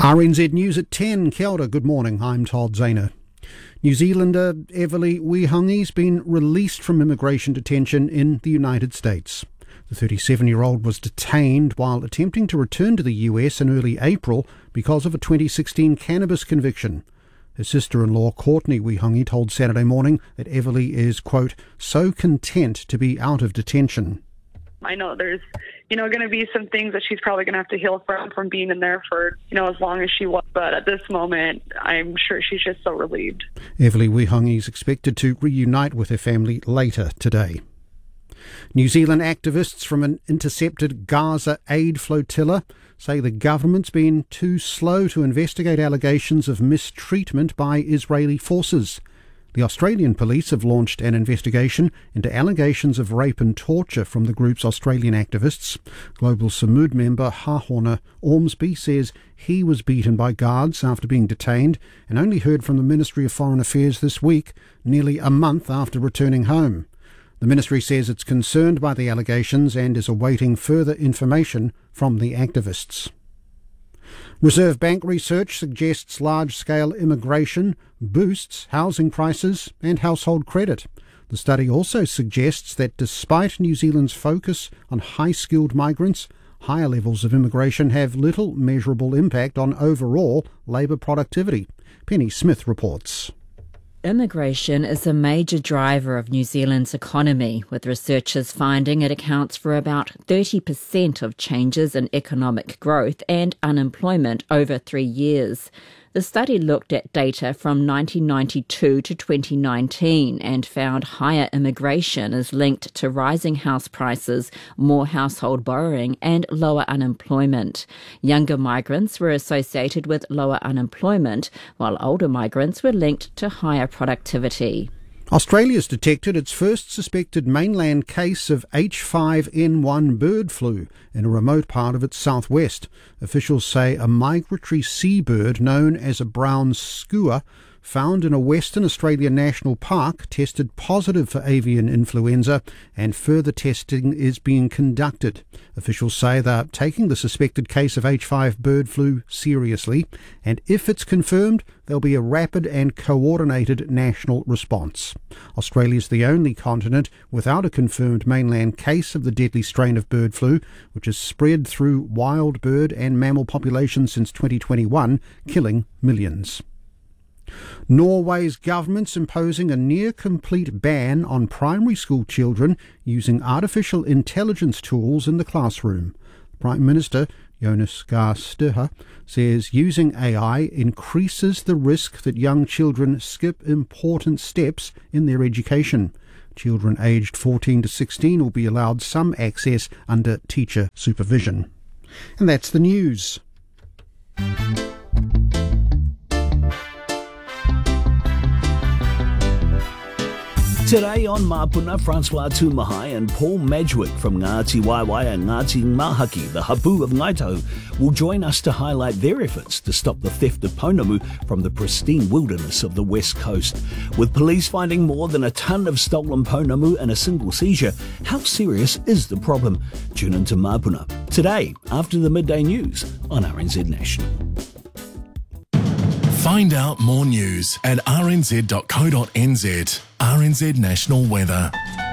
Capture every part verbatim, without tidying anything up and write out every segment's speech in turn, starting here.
R N Z News at ten. Kia ora, good morning, I'm Todd Zahner. New Zealander Everly Wihungi's been released from immigration detention in the United States. The thirty-seven-year-old was detained while attempting to return to the U S in early April because of a twenty sixteen cannabis conviction. His sister-in-law, Courtney Wihungi, told Saturday Morning that Everly is, quote, so content to be out of detention. I know there's, you know, going to be some things that she's probably going to have to heal from, from being in there for, you know, as long as she was. But at this moment, I'm sure she's just so relieved. Everly Wihungi is expected to reunite with her family later today. New Zealand activists from an intercepted Gaza aid flotilla say the government's been too slow to investigate allegations of mistreatment by Israeli forces. The Australian police have launched an investigation into allegations of rape and torture from the group's Australian activists. Global Samud member Hahona Ormsby says he was beaten by guards after being detained and only heard from the Ministry of Foreign Affairs this week, nearly a month after returning home. The ministry says it's concerned by the allegations and is awaiting further information from the activists. Reserve Bank research suggests large-scale immigration boosts housing prices and household credit. The study also suggests that despite New Zealand's focus on high-skilled migrants, higher levels of immigration have little measurable impact on overall labour productivity. Penny Smith reports. Immigration is a major driver of New Zealand's economy, with researchers finding it accounts for about thirty percent of changes in economic growth and unemployment over three years. The study looked at data from nineteen ninety-two to twenty nineteen and found higher immigration is linked to rising house prices, more household borrowing and lower unemployment. Younger migrants were associated with lower unemployment, while older migrants were linked to higher productivity. Australia's detected its first suspected mainland case of H five N one bird flu in a remote part of its southwest. Officials say a migratory seabird known as a brown skua found in a Western Australia national park tested positive for avian influenza and further testing is being conducted. Officials say they're taking the suspected case of H five bird flu seriously, and if it's confirmed, there'll be a rapid and coordinated national response. Australia is the only continent without a confirmed mainland case of the deadly strain of bird flu, which has spread through wild bird and mammal populations since twenty twenty-one, killing millions. Norway's government's imposing a near-complete ban on primary school children using artificial intelligence tools in the classroom. Prime Minister Jonas Gahr Støre says using A I increases the risk that young children skip important steps in their education. Children aged fourteen to sixteen will be allowed some access under teacher supervision. And that's the news. Today on Mapuna, Francois Tumahai and Paul Madgwick from Ngāti Waiwai and Ngāti Mahaki, the Hapu of Ngaitahu, will join us to highlight their efforts to stop the theft of pounamu from the pristine wilderness of the West Coast. With police finding more than a tonne of stolen pounamu in a single seizure, how serious is the problem? Tune into Mapuna today after the midday news on R N Z National. Find out more news at r n z dot co dot n z. R N Z National Weather.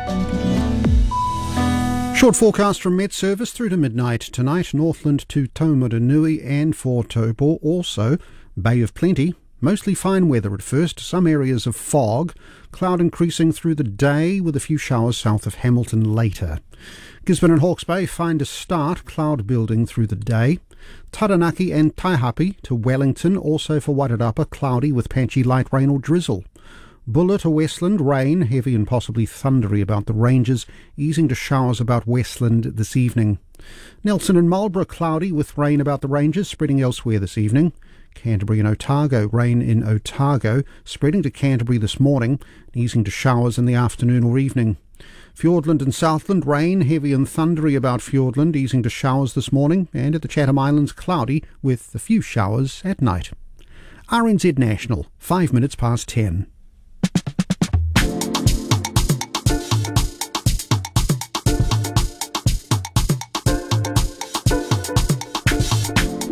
Short forecast from Met Service through to midnight tonight. Northland to Taumarunui and for Taupo. Also, Bay of Plenty. Mostly fine weather at first. Some areas of fog. Cloud increasing through the day with a few showers south of Hamilton later. Gisborne and Hawke's Bay find a start. Cloud building through the day. Taranaki and Taihape to Wellington. Also for Wairarapa, cloudy with patchy light rain or drizzle. Buller to Westland, rain, heavy and possibly thundery about the ranges, easing to showers about Westland this evening. Nelson and Marlborough, cloudy with rain about the ranges, spreading elsewhere this evening. Canterbury and Otago, rain in Otago, spreading to Canterbury this morning, easing to showers in the afternoon or evening. Fiordland and Southland, rain, heavy and thundery about Fiordland, easing to showers this morning, and at the Chatham Islands, cloudy with a few showers at night. R N Z National, five minutes past ten.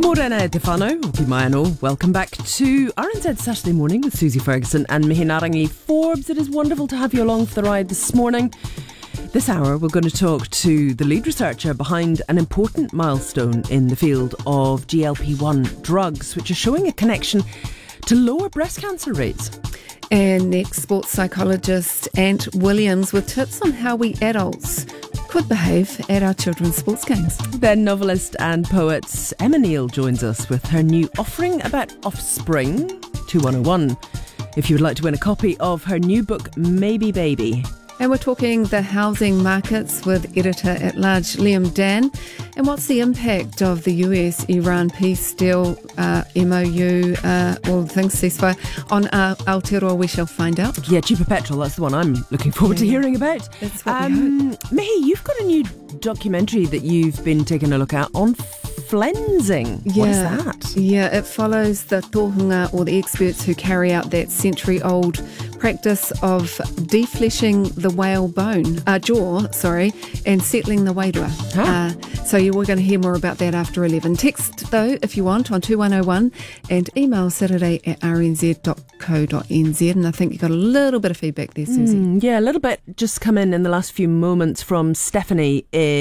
Morena Te whānau, ki mai anō. Welcome back to R N Z Saturday Morning with Susie Ferguson and Mihi Narangi Forbes. It is wonderful to have you along for the ride this morning. This hour we're going to talk to the lead researcher behind an important milestone in the field of G L P one drugs, which is showing a connection to lower breast cancer rates. And next, sports psychologist Ant Williams with tips on how we adults could behave at our children's sports games. Then novelist and poet Emma Neal joins us with her new offering about offspring, two one oh one, if you would like to win a copy of her new book, Maybe Baby. And we're talking the housing markets with editor-at-large Liam Dan. And what's the impact of the U S-Iran peace deal, uh, M O U, uh, all the things, ceasefire, on uh, Aotearoa? We shall find out. Yeah, cheaper petrol, that's the one I'm looking forward yeah. to hearing about. That's what um, we hope. Mihi, you've got a new documentary that you've been taking a look at on flensing. Yeah. What is that? Yeah, it follows the tohunga, or the experts who carry out that century-old practice of defleshing the whale bone, uh, jaw, sorry, and settling the wairua. Huh. Uh, so you were going to hear more about that after eleven. Text, though, if you want, on two one oh one, and email saturday at r n z dot co dot n z. And I think you got a little bit of feedback there, Susie. Mm, yeah, a little bit just come in in the last few moments from Stephanie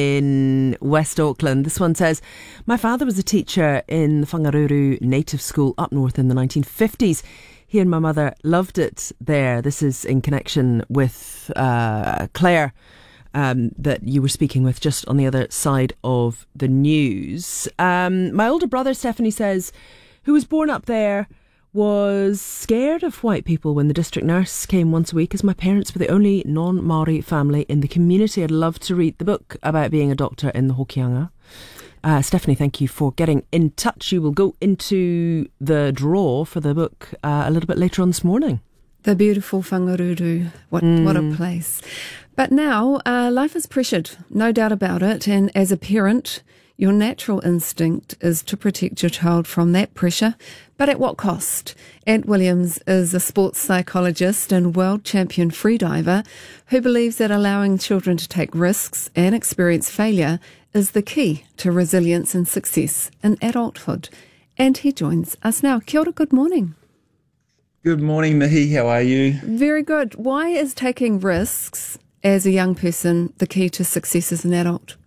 in West Auckland. This one says, my father was a teacher in the Whangaruru Native School up north in the nineteen fifties. He and my mother loved it there. This is in connection with uh, Claire um, that you were speaking with just on the other side of the news. Um, my older brother, Stephanie says, who was born up there, was scared of white people when the district nurse came once a week, as my parents were the only non-Māori family in the community. I'd love to read the book about being a doctor in the Hokianga. Uh, Stephanie, thank you for getting in touch. You will go into the draw for the book uh, a little bit later on this morning. The beautiful Whangaruru. What, Mm. what a place. But now, uh, life is pressured, no doubt about it. And as a parent, your natural instinct is to protect your child from that pressure. But at what cost? Ant Williams is a sports psychologist and world champion freediver who believes that allowing children to take risks and experience failure is the key to resilience and success in adulthood. And he joins us now. Kia ora, good morning. Good morning, Mihi. How are you? Very good. Why is taking risks as a young person the key to success as an adult?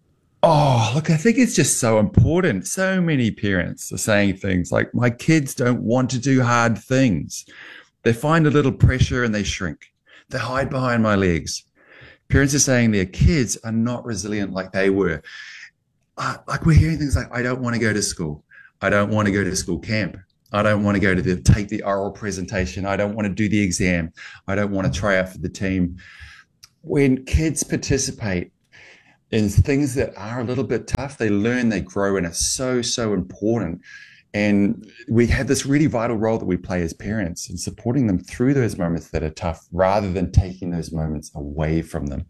Oh, look, I think it's just so important. So many parents are saying things like, my kids don't want to do hard things. They find a little pressure and they shrink. They hide behind my legs. Parents are saying their kids are not resilient like they were. Uh, like we're hearing things like, I don't want to go to school. I don't want to go to school camp. I don't want to go to the, take the oral presentation. I don't want to do the exam. I don't want to try out for the team. When kids participate in things that are a little bit tough, they learn, they grow, and it's so, so important. And we have this really vital role that we play as parents in supporting them through those moments that are tough, rather than taking those moments away from them.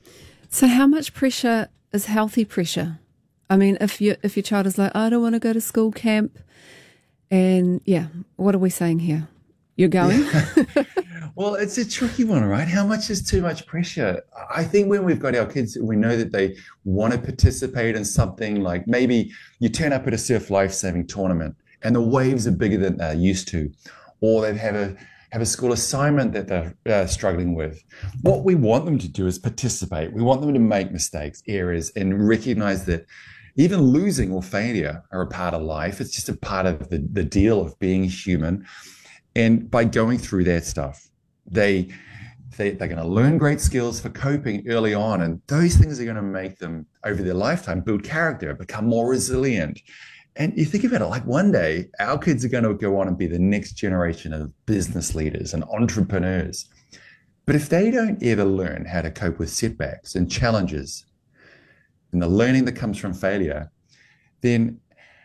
So how much pressure is healthy pressure? I mean, if you if your child is like, I don't want to go to school camp, and yeah, what are we saying here? You're going? Yeah. Well, it's a tricky one, right? How much is too much pressure? I think when we've got our kids, we know that they want to participate in something, like maybe you turn up at a surf lifesaving tournament and the waves are bigger than they're used to, or they have a have a school assignment that they're uh, struggling with. What we want them to do is participate. We want them to make mistakes, errors, and recognize that even losing or failure are a part of life. It's just a part of the, the deal of being human. And by going through that stuff, They, they, they're going to learn great skills for coping early on. And those things are going to make them, over their lifetime, build character, become more resilient. And you think about it, like one day, our kids are going to go on and be the next generation of business leaders and entrepreneurs. But if they don't ever learn how to cope with setbacks and challenges and the learning that comes from failure, then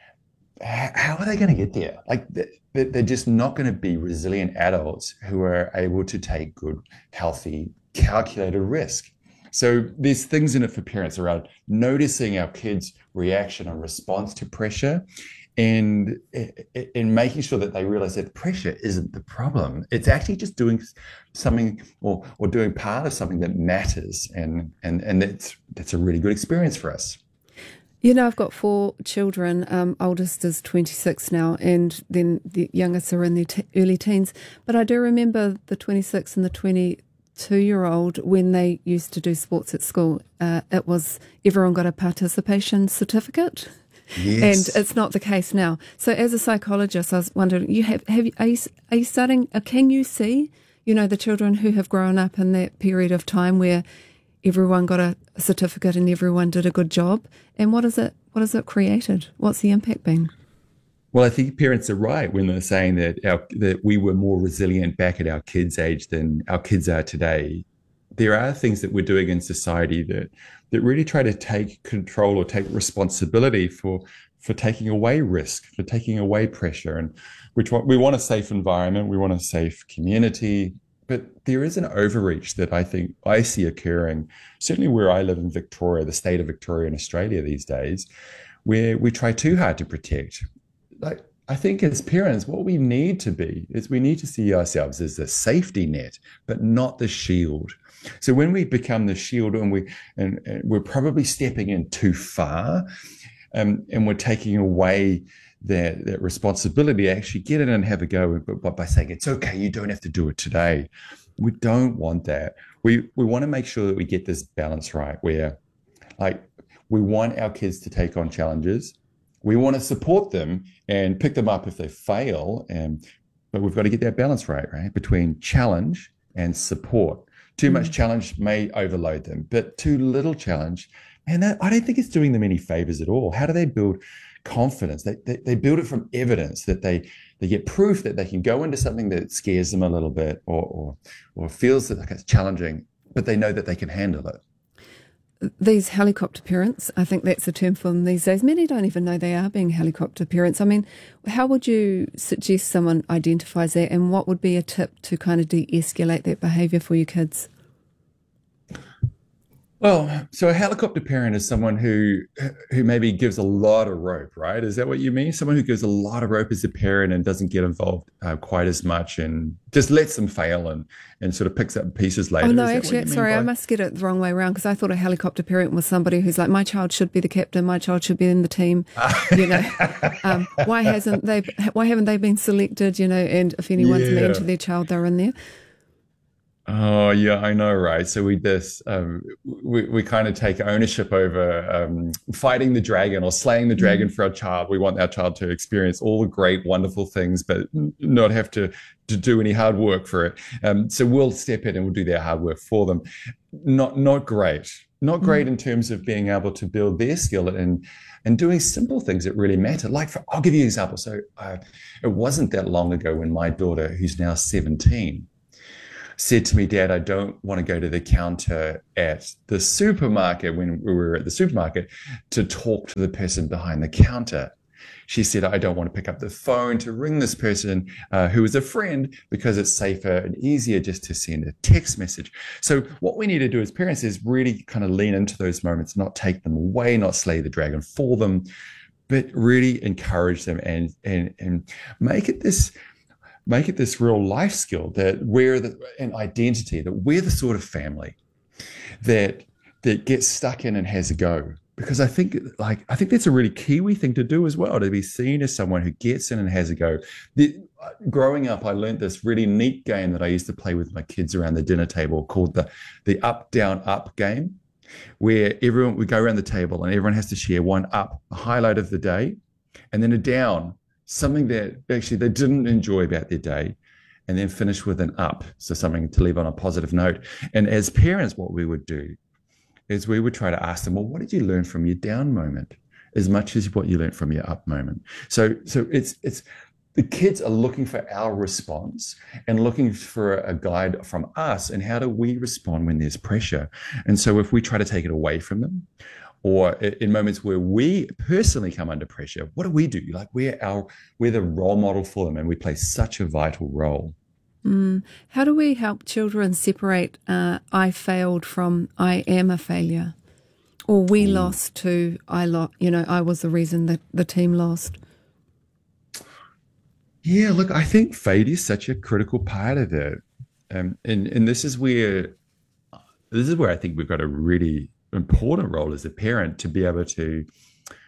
how are they going to get there? Like, they're just not going to be resilient adults who are able to take good, healthy, calculated risk. So there's things in it for parents around noticing our kids' reaction and response to pressure, and in making sure that they realize that pressure isn't the problem. It's actually just doing something or or doing part of something that matters, and and and that's that's a really good experience for us. You know, I've got four children. Um, oldest is twenty-six now, and then the youngest are in their t- early teens. But I do remember the twenty-six and the twenty-two-year-old when they used to do sports at school. Uh, it was everyone got a participation certificate, Yes. and it's not the case now. So, as a psychologist, I was wondering, you have have you, are you are you starting? Uh, can you see, you know, the children who have grown up in that period of time where everyone got a certificate and everyone did a good job? And what is it? What has it created? What's the impact been? Well, I think parents are right when they're saying that our, that we were more resilient back at our kids' age than our kids are today. There are things that we're doing in society that that really try to take control or take responsibility for for taking away risk, for taking away pressure, and which we want a safe environment, we want a safe community. But there is an overreach that I think I see occurring, certainly where I live in Victoria, the state of Victoria in Australia these days, where we try too hard to protect. Like, I think as parents, what we need to be is we need to see ourselves as the safety net, but not the shield. So when we become the shield and, we, and, and we're probably stepping in too far, um, and we're taking away that, that responsibility, actually get in and have a go, but by saying it's okay, you don't have to do it today. We don't want that. We we want to make sure that we get this balance right, where like we want our kids to take on challenges. We want to support them and pick them up if they fail, and but we've got to get that balance right, right? Between challenge and support. Too mm. much challenge may overload them, but too little challenge, and that, I don't think it's doing them any favors at all. How do they build confidence? They, they they build it from evidence, that they they get proof that they can go into something that scares them a little bit or or, or feels that like it's challenging, but they know that they can handle it. These helicopter parents, I think that's a term for them these days. Many don't even know they are being helicopter parents. I mean, how would you suggest someone identifies that, and what would be a tip to kind of de-escalate that behaviour for your kids? Well, so a helicopter parent is someone who who maybe gives a lot of rope, right? Is that what you mean? Someone who gives a lot of rope as a parent and doesn't get involved uh, quite as much and just lets them fail and, and sort of picks up pieces later. Oh, no, actually, sorry, by? I must get it the wrong way around, because I thought a helicopter parent was somebody who's like, my child should be the captain, my child should be in the team, you know. Um, why hasn't they? Why haven't they been selected, you know, and if anyone's yeah. mean to their child, they're in there. Oh, yeah, I know, right? So we this um, we, we kind of take ownership over um, fighting the dragon or slaying the dragon mm. for our child. We want our child to experience all the great, wonderful things, but not have to, to do any hard work for it. Um, so we'll step in and we'll do their hard work for them. Not not great. Not great mm. in terms of being able to build their skill and and doing simple things that really matter. Like, for, I'll give you an example. So uh, it wasn't that long ago when my daughter, who's now seventeen, said to me, Dad, I don't want to go to the counter at the supermarket when we were at the supermarket to talk to the person behind the counter. She said, I don't want to pick up the phone to ring this person uh, who is a friend, because it's safer and easier just to send a text message. So what we need to do as parents is really kind of lean into those moments, not take them away, not slay the dragon for them, but really encourage them and and and make it this Make it this real life skill that we're the, an identity, that we're the sort of family that that gets stuck in and has a go. Because I think, like, I think that's a really Kiwi thing to do as well, to be seen as someone who gets in and has a go. The, growing up, I learned this really neat game that I used to play with my kids around the dinner table called the the up, down, up game, where everyone we go around the table and everyone has to share one up, a highlight of the day, and then a down, something that actually they didn't enjoy about their day, and then finish with an up, so something to leave on a positive note. And as parents, what we would do is we would try to ask them, well, what did you learn from your down moment as much as what you learned from your up moment? So so it's it's the kids are looking for our response and looking for a guide from us, and how do we respond when there's pressure? And so if we try to take it away from them, or in moments where we personally come under pressure, what do we do? Like, we're our we're the role model for them, and we play such a vital role. Mm. How do we help children separate uh, I failed from I am a failure, or we mm. lost to I lost? You know, I was the reason that the team lost. Yeah, look, I think failure is such a critical part of it, um, and and this is where this is where I think we've got a really important role as a parent to be able to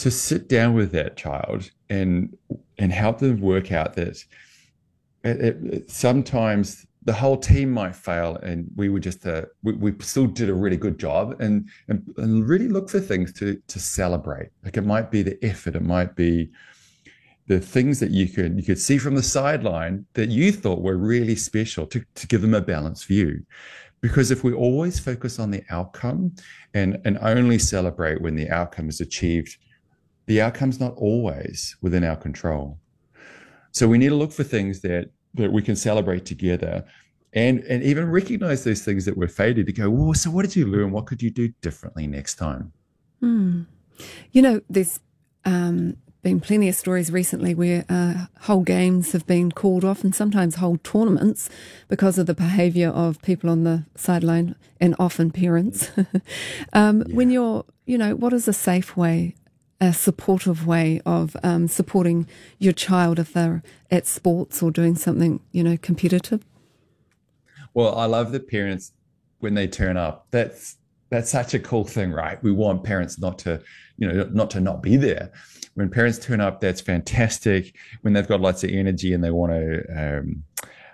to sit down with that child and and help them work out that it, it, sometimes the whole team might fail, and we were just a, we, we still did a really good job, and, and and really look for things to to celebrate. Like it might be the effort, it might be the things that you could you could see from the sideline that you thought were really special, to, to give them a balanced view. Because if we always focus on the outcome and and only celebrate when the outcome is achieved, the outcome's not always within our control. So we need to look for things that that we can celebrate together, and and even recognize those things that were faded, to go, well, so what did you learn? What could you do differently next time? Mm. You know, there's um, been plenty of stories recently where uh, whole games have been called off, and sometimes whole tournaments, because of the behaviour of people on the sideline, and often parents. um, yeah. When you're, you know, what is a safe way, a supportive way of um, supporting your child if they're at sports or doing something, you know, competitive? Well, I love the parents when they turn up. That's that's such a cool thing, right? We want parents not to, you know, not to not be there. When parents turn up, that's fantastic. When they've got lots of energy and they want to um,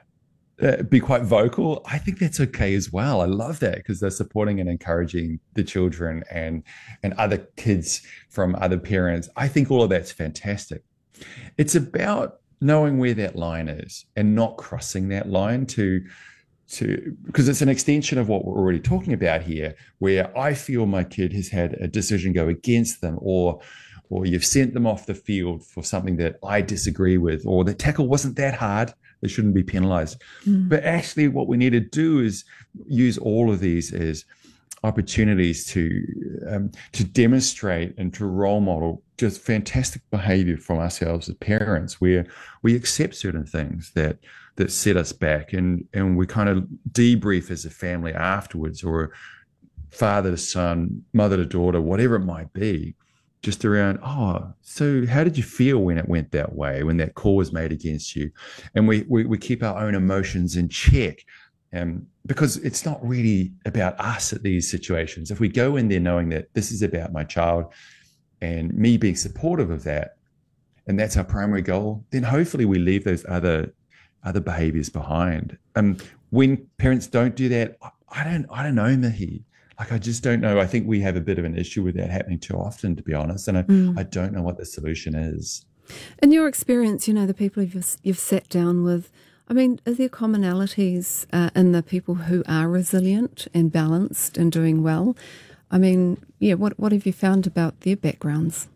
uh, be quite vocal, I think that's okay as well. I love that, because they're supporting and encouraging the children and and other kids from other parents. I think all of that's fantastic. It's about knowing where that line is and not crossing that line to to because it's an extension of what we're already talking about here, where I feel my kid has had a decision go against them, or or you've sent them off the field for something that I disagree with, or the tackle wasn't that hard, they shouldn't be penalized. Mm. But actually what we need to do is use all of these as opportunities to um, to demonstrate and to role model just fantastic behavior from ourselves as parents, where we accept certain things that that set us back, and and we kind of debrief as a family afterwards, or father to son, mother to daughter, whatever it might be, just around, oh, so how did you feel when it went that way, when that call was made against you? And we we, we keep our own emotions in check. Um, because it's not really about us at these situations. If we go in there knowing that this is about my child and me being supportive of that, and that's our primary goal, then hopefully we leave those other other behaviors behind. Um, when parents don't do that, I don't, I don't know, Mihi. Like, I just don't know. I think we have a bit of an issue with that happening too often, to be honest. And I, mm. I don't know what the solution is. In your experience, you know, the people you've, you've sat down with, I mean, are there commonalities uh, in the people who are resilient and balanced and doing well? I mean, yeah, what what have you found about their backgrounds?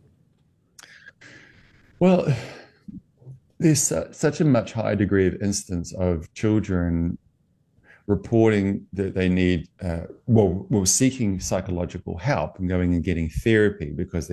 Well, there's su- such a much higher degree of instance of children reporting that they need, uh, well, well, seeking psychological help and going and getting therapy because